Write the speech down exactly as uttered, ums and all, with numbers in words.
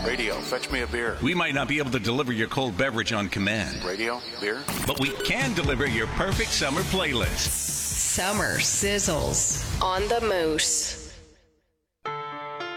Radio, fetch me a beer. We might not be able to deliver your cold beverage on command. Radio, beer. But we can deliver your perfect summer playlist. Summer sizzles on the Moose.